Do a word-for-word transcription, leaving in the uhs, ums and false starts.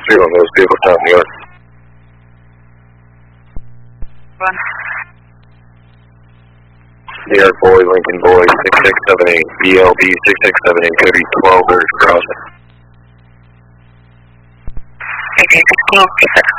two on those vehicles out in New York. Run. New York boy, Lincoln boy, six six seven eight, B L B six six seven eight, Cody twelve, there's crossing. Okay, six twelve,